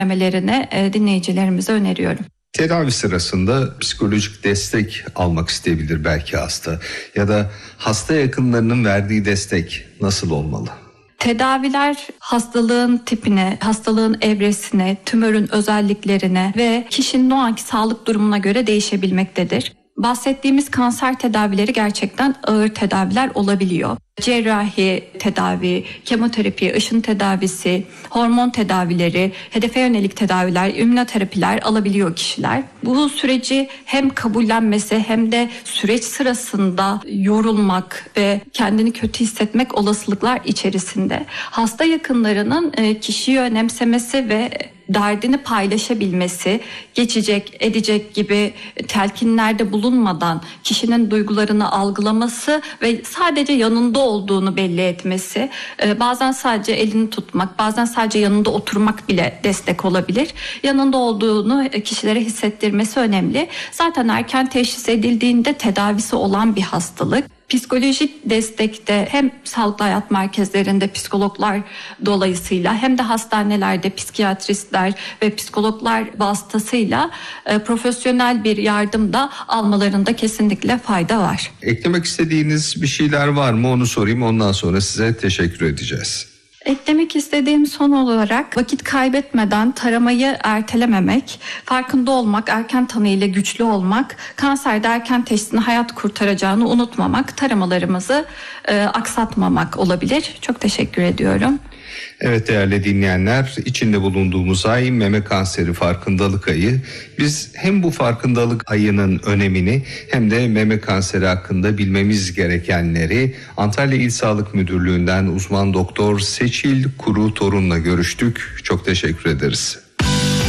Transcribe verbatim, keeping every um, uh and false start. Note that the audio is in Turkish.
dinlemelerini e, dinleyicilerimize öneriyorum. Tedavi sırasında psikolojik destek almak isteyebilir belki hasta ya da hasta yakınlarının verdiği destek nasıl olmalı? Tedaviler hastalığın tipine, hastalığın evresine, tümörün özelliklerine ve kişinin o anki sağlık durumuna göre değişebilmektedir. Bahsettiğimiz kanser tedavileri gerçekten ağır tedaviler olabiliyor. Cerrahi tedavi, kemoterapi, ışın tedavisi, hormon tedavileri, hedefe yönelik tedaviler, immünoterapiler alabiliyor kişiler. Bu süreci hem kabullenmesi hem de süreç sırasında yorulmak ve kendini kötü hissetmek olasılıklar içerisinde. Hasta yakınlarının kişiyi önemsemesi ve derdini paylaşabilmesi, geçecek, edecek gibi telkinlerde bulunmadan kişinin duygularını algılaması ve sadece yanında olduğunu belli etmesi, bazen sadece elini tutmak, bazen sadece yanında oturmak bile destek olabilir. Yanında olduğunu kişilere hissettirmesi önemli. Zaten erken teşhis edildiğinde tedavisi olan bir hastalık. Psikolojik destekte hem sağlıklı hayat merkezlerinde psikologlar dolayısıyla hem de hastanelerde psikiyatristler ve psikologlar vasıtasıyla e, profesyonel bir yardım da almalarında kesinlikle fayda var. Eklemek istediğiniz bir şeyler var mı onu sorayım, ondan sonra size teşekkür edeceğiz. Eklemek istediğim son olarak vakit kaybetmeden taramayı ertelememek, farkında olmak, erken tanı ile güçlü olmak, kanserde erken teşhisin hayat kurtaracağını unutmamak, taramalarımızı e, aksatmamak olabilir. Çok teşekkür ediyorum. Evet değerli dinleyenler, içinde bulunduğumuz ay meme kanseri farkındalık ayı. Biz hem bu farkındalık ayının önemini hem de meme kanseri hakkında bilmemiz gerekenleri Antalya İl Sağlık Müdürlüğü'nden uzman doktor Seçil Kuru Torun'la görüştük. Çok teşekkür ederiz.